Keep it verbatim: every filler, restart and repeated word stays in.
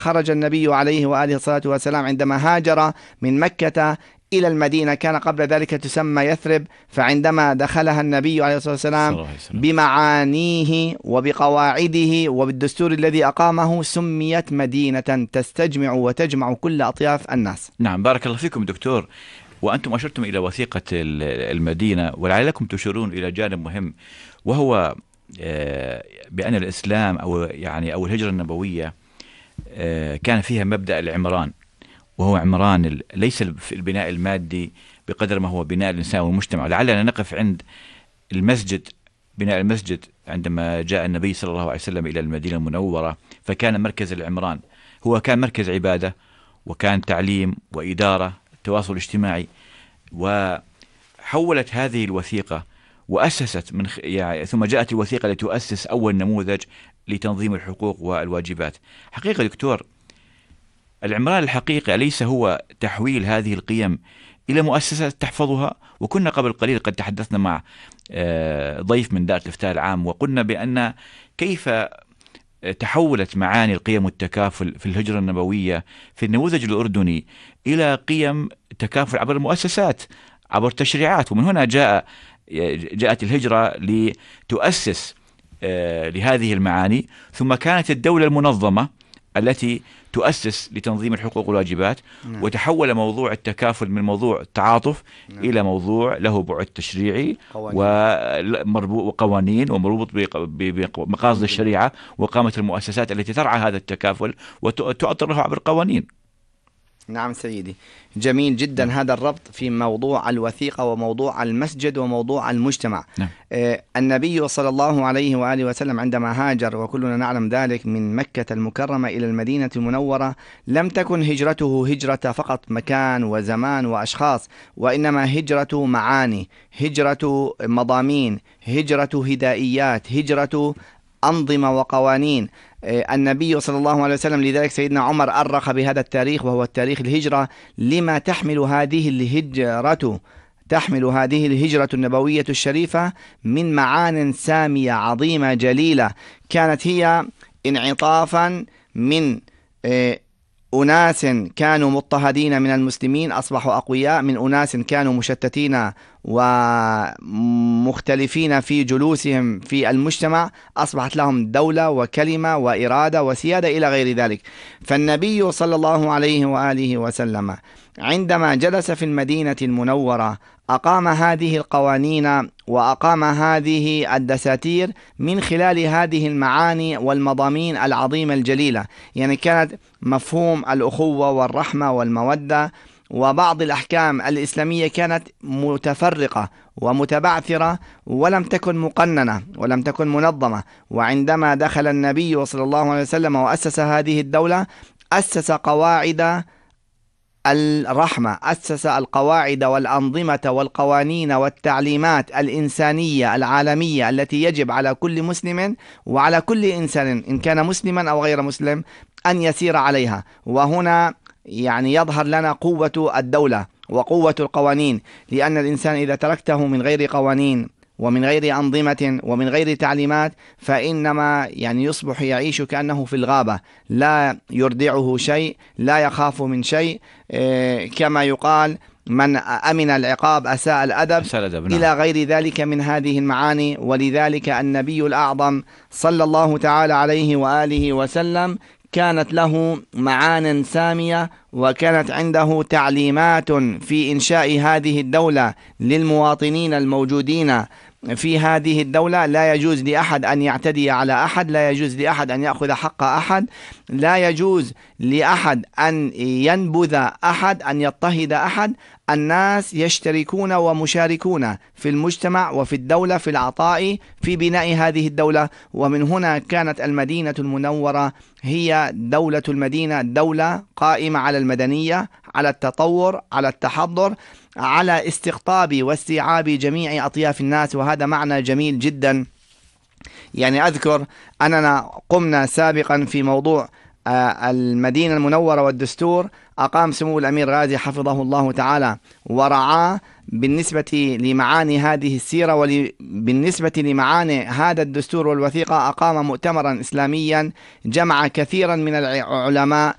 خرج النبي عليه وآله الصلاة والسلام عندما هاجر من مكة إلى المدينة، كان قبل ذلك تسمى يثرب، فعندما دخلها النبي عليه الصلاة والسلام بمعانيه وبقواعده وبالدستور الذي أقامه سميت مدينة تستجمع وتجمع كل أطياف الناس. نعم، بارك الله فيكم دكتور. وأنتم أشرتم إلى وثيقة المدينة، ولعلكم تشيرون إلى جانب مهم، وهو بأن الإسلام أو يعني أو الهجرة النبوية كان فيها مبدأ العمران، وهو عمران ليس في البناء المادي بقدر ما هو بناء الإنسان والمجتمع. لعلنا نقف عند المسجد، بناء المسجد عندما جاء النبي صلى الله عليه وسلم إلى المدينة المنورة، فكان مركز العمران هو كان مركز عبادة، وكان تعليم وإدارة تواصل اجتماعي. وحولت هذه الوثيقة وأسست من خ... يعني ثم جاءت الوثيقة لتؤسس أول نموذج لتنظيم الحقوق والواجبات. حقيقة دكتور، العمران الحقيقي ليس هو تحويل هذه القيم إلى مؤسسات تحفظها. وكنا قبل قليل قد تحدثنا مع ضيف من دائرة الإفتاء العام، وقلنا بأن كيف تحولت معاني القيم والتكافل في الهجرة النبوية في النموذج الأردني إلى قيم تكافل عبر المؤسسات، عبر تشريعات. ومن هنا جاء جاءت الهجرة لتؤسس لهذه المعاني. ثم كانت الدولة المنظمة التي تؤسس لتنظيم الحقوق والواجبات. نعم. وتحول موضوع التكافل من موضوع تعاطف. نعم. إلى موضوع له بعد تشريعي وقوانين ومربوط بمقاصد الشريعة وقامة المؤسسات التي ترعى هذا التكافل وتؤطر له عبر قوانين. نعم سيدي، جميل جدا. نعم. هذا الربط في موضوع الوثيقة وموضوع المسجد وموضوع المجتمع. نعم. آه النبي صلى الله عليه وآله وسلم عندما هاجر، وكلنا نعلم ذلك، من مكة المكرمة إلى المدينة المنورة، لم تكن هجرته هجرة فقط مكان وزمان وأشخاص، وإنما هجرة معاني، هجرة مضامين، هجرة هدائيات، هجرة أنظمة وقوانين. النبي صلى الله عليه وسلم، لذلك سيدنا عمر أرخ بهذا التاريخ وهو التاريخ الهجرة، لما تحمل هذه الهجرة تحمل هذه الهجرة النبوية الشريفة من معان سامية عظيمة جليلة. كانت هي انعطافا من أناس كانوا مضطهدين من المسلمين أصبحوا أقوياء، من أناس كانوا مشتتين ومختلفين في جلوسهم في المجتمع أصبحت لهم دولة وكلمة وإرادة وسيادة إلى غير ذلك. فالنبي صلى الله عليه وآله وسلم عندما جلس في المدينة المنورة أقام هذه القوانين وأقام هذه الدساتير من خلال هذه المعاني والمضامين العظيمة الجليلة. يعني كانت مفهوم الأخوة والرحمة والمودة وبعض الأحكام الإسلامية كانت متفرقة ومتبعثرة ولم تكن مقننة ولم تكن منظمة. وعندما دخل النبي صلى الله عليه وسلم وأسس هذه الدولة، أسس قواعد الرحمة، أسس القواعد والأنظمة والقوانين والتعليمات الإنسانية العالمية التي يجب على كل مسلم وعلى كل إنسان إن كان مسلما أو غير مسلم أن يسير عليها. وهنا يعني يظهر لنا قوة الدولة وقوة القوانين، لأن الإنسان إذا تركته من غير قوانين ومن غير أنظمة ومن غير تعليمات فإنما يعني يصبح يعيش كأنه في الغابة، لا يردعه شيء، لا يخاف من شيء، كما يقال من أمن العقاب أساء الأدب إلى غير ذلك من هذه المعاني. ولذلك النبي الأعظم صلى الله تعالى عليه وآله وسلم كانت له معان سامية، وكانت عنده تعليمات في إنشاء هذه الدولة للمواطنين الموجودين في هذه الدولة. لا يجوز لأحد أن يعتدي على أحد، لا يجوز لأحد أن يأخذ حق أحد، لا يجوز لأحد أن ينبذ أحد، أن يضطهد أحد. الناس يشتركون ومشاركون في المجتمع وفي الدولة في العطاء في بناء هذه الدولة. ومن هنا كانت المدينة المنورة هي دولة المدينة، دولة قائمة على المدنية، على التطور، على التحضر، على استقطاب واستيعاب جميع أطياف الناس. وهذا معنى جميل جدا. يعني أذكر أننا قمنا سابقا في موضوع المدينة المنورة والدستور أقام سمو الأمير غازي حفظه الله تعالى ورعاه بالنسبة لمعاني هذه السيرة، وبالنسبة لمعاني هذا الدستور والوثيقة أقام مؤتمرا إسلاميا جمع كثيرا من العلماء